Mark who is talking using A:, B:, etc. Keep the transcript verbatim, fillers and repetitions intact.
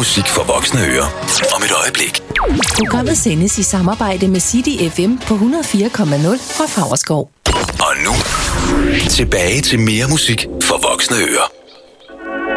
A: musik for voksne ører. Om et øjeblik.
B: Programmet sendes i samarbejde med City F M på hundrede og fire komma nul fra Favrskov.
A: Og nu, tilbage til mere musik for voksne ører.